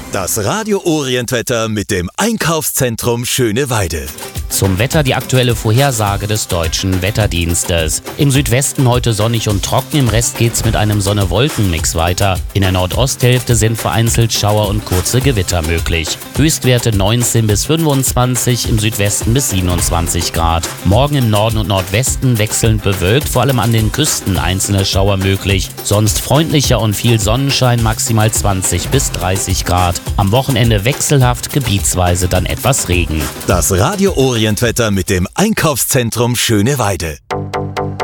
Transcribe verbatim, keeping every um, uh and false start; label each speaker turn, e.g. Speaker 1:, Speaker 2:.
Speaker 1: Das Radio Orient-Wetter mit dem Einkaufszentrum Schöneweide.
Speaker 2: Zum Wetter die aktuelle Vorhersage des Deutschen Wetterdienstes. Im Südwesten heute sonnig und trocken, im Rest geht's mit einem Sonne-Wolken-Mix weiter. In der Nordosthälfte sind vereinzelt Schauer und kurze Gewitter möglich. Höchstwerte neunzehn bis fünfundzwanzig, im Südwesten bis siebenundzwanzig Grad. Morgen im Norden und Nordwesten wechselnd bewölkt, vor allem an den Küsten einzelne Schauer möglich. Sonst freundlicher und viel Sonnenschein, maximal zwanzig bis dreißig Grad. Am Wochenende wechselhaft, gebietsweise dann etwas Regen.
Speaker 1: Das Radio Orient-Wetter mit dem Einkaufszentrum Schöneweide.